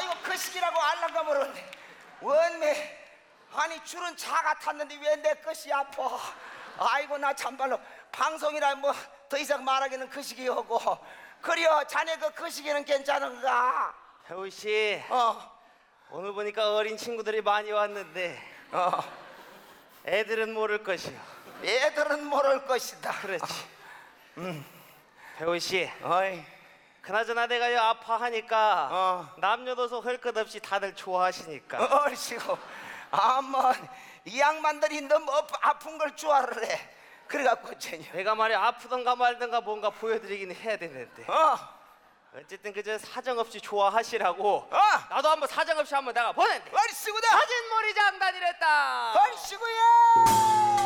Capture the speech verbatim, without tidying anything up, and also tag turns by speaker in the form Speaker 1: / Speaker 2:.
Speaker 1: 아이고 그 시기라고 알란가 모르네. 원매 아니 줄은 차가 탔는데 왜 내 것이 아파. 아이고 나 참말로 방송이라 뭐 더 이상 말하기는 그 시기하고. 그려 자네 그 그 시기는 괜찮은가?
Speaker 2: 태우씨
Speaker 1: 어,
Speaker 2: 오늘 보니까 어린 친구들이 많이 왔는데
Speaker 1: 어,
Speaker 2: 애들은 모를 것이요.
Speaker 1: 애들은 모를 것이다.
Speaker 2: 그렇지. 음. 태우씨
Speaker 1: 어이,
Speaker 2: 그나저나 내가 요 아파하니까
Speaker 1: 어.
Speaker 2: 남녀노소 할 것 없이 다들 좋아하시니까
Speaker 1: 얼씨고 아뭐 이 양반들이 너무 아픈 걸 좋아를 해. 그래갖고 전혀
Speaker 2: 내가 말이야 아프던가 말던가 뭔가 보여드리긴 해야 되는데
Speaker 1: 어,
Speaker 2: 어쨌든 그저 사정없이 좋아하시라고
Speaker 1: 어,
Speaker 2: 나도 한번 사정없이 한번 내가 보냈는데
Speaker 1: 얼씨구다.
Speaker 2: 사진머리 장단이랬다.
Speaker 1: 얼씨구야.